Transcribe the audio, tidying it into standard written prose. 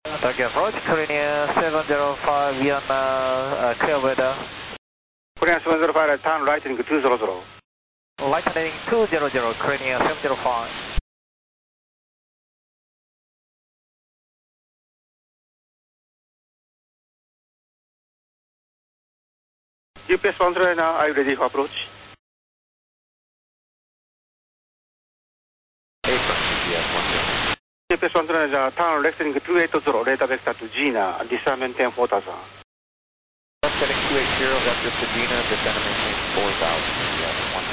Tokyo approach, Korea 705, Vienna, clear weather. Korea 705, turn lightning 200. Lightning 200, Korea 705. GPS 109, are you ready for approach? GPS 109, turn lightning 280, radar vector to Gina, descend maintain 4000. Setting 280, vector to Gina, descend maintain 4000, yes, 1.